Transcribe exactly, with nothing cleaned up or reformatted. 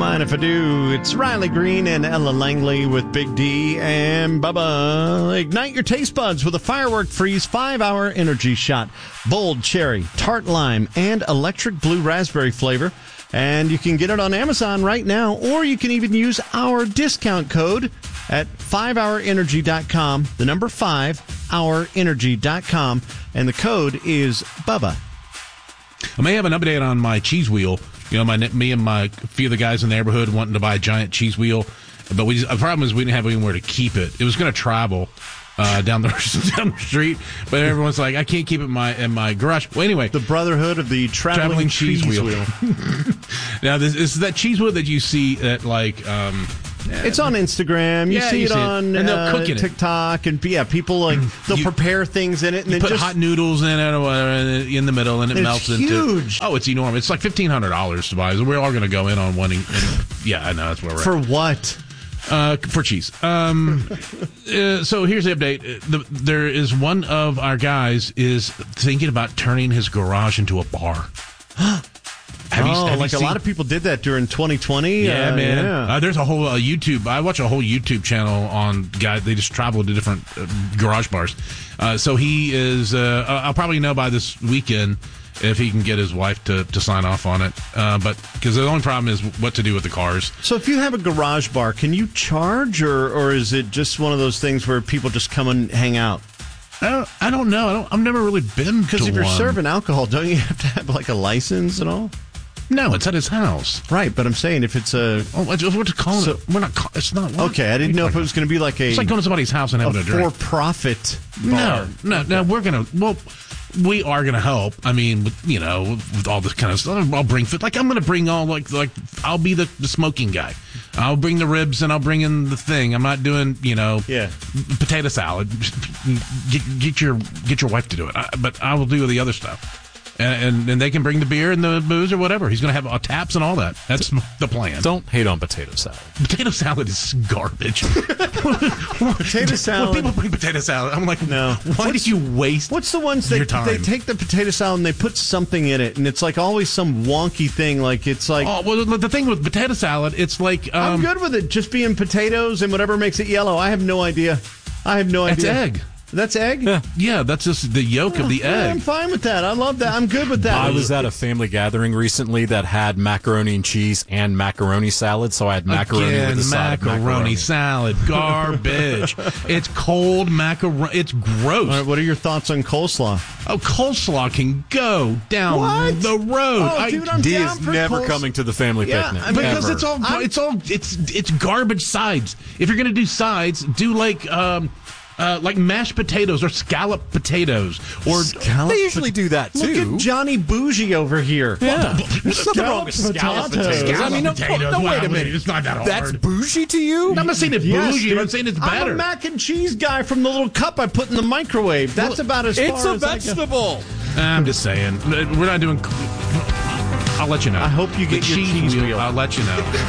mind if I do? It's Riley Green and Ella Langley with Big D and Bubba. Ignite your taste buds with a Firework Freeze five-hour energy shot. Bold cherry, tart lime, and electric blue raspberry flavor. And you can get it on Amazon right now, or you can even use our discount code at five hour energy dot com, the number five hour energy dot com, and the code is Bubba. I may have an update on my cheese wheel. You know, my me and my few of the guys in the neighborhood wanting to buy a giant cheese wheel, but we just, the problem is we didn't have anywhere to keep it. It was going to travel uh, down the down the street, but everyone's like, I can't keep it in my in my garage. Well, anyway, the Brotherhood of the Traveling, traveling cheese, cheese Wheel. wheel. Now, this, this is that cheese wheel that you see at like. Um, It's on Instagram. You yeah, see you it see on it. And they'll uh, cook it. TikTok, and yeah, people like they'll You- prepare things in it, and You then put just hot noodles in it or whatever in the middle, and it It's melts huge. into. Oh, it's enormous! It's like fifteen hundred dollars to buy. So we're all going to go in on one. And, yeah, I know that's where we're for at. what? Uh, for cheese. Um, uh, so here's the update. Uh, The, there is one of our guys is thinking about turning his garage into a bar. Have you, oh, have like you a seen- lot of people did that during twenty twenty. Yeah, uh, man. Yeah. Uh, there's a whole uh, YouTube. I watch a whole YouTube channel on guys. They just travel to different uh, garage bars. Uh, so he is. Uh, I'll probably know by this weekend if he can get his wife to, to sign off on it. Uh, but because the only problem is what to do with the cars. So if you have a garage bar, can you charge, or or is it just one of those things where people just come and hang out? I don't. I don't know. I don't. I've never really been Because to if you're one. serving alcohol, don't you have to have like a license and all? No, it's at his house. Right, but I'm saying if it's a Oh, what what to call So- it? We're not. Call, it's not. What? okay, I didn't know if it was going to be like a It's like going to somebody's house and a having a drink. for-profit No, bar. no, no. We're gonna. Well, we are gonna help. I mean, with, you know, with, with all this kind of stuff. I'll bring food. Like I'm gonna bring all like like I'll be the, the smoking guy. I'll bring the ribs and I'll bring in the thing. I'm not doing you know Yeah. potato salad. Get, get your get your wife to do it. I, but I will do the other stuff. And, and and they can bring the beer and the booze or whatever. He's going to have uh, taps and all that. That's the plan. Don't hate on potato salad. Potato salad is garbage. Potato salad. When people bring potato salad, I'm like, No. Why did you waste? What's the ones they your time? they take the potato salad and they put something in it, and it's like always some wonky thing. Like it's like Oh well, the thing with potato salad, it's like um, I'm good with it just being potatoes and whatever makes it yellow. I have no idea. I have no It's idea. egg. That's egg? Yeah. Yeah, that's just the yolk of the Yeah, I'm egg. fine with that. I love that. I'm good with that. I was at a family gathering recently that had macaroni and cheese and macaroni salad, so I had macaroni Again, with a side of macaroni, macaroni. salad, garbage. It's cold macaroni. It's gross. All right, what are your thoughts on coleslaw? Oh, coleslaw can go down What? the road. Oh, I- dude, I'm D down is for never coles- coming to the family Yeah, picnic. I mean, Because ever. it's all I'm- it's all it's it's garbage sides. If you're gonna do sides, do like um uh, like mashed potatoes or scallop potatoes or They usually do that Look too. at Johnny Bougie over here. Yeah. There's nothing wrong with Scalloped scalloped potatoes. potatoes. I mean, no, Potatoes. no, wait Wow, a minute. it's not that hard. That's bougie to you? I'm not saying it's Yes, bougie, dude. but I'm saying it's I'm better. a mac and cheese guy from the little cup I put in the microwave. That's about as It's far a as I go. vegetable. I'm just saying. We're not doing. I'll let you know. I hope you get the your cheese cheese wheel. wheel. I'll let you know.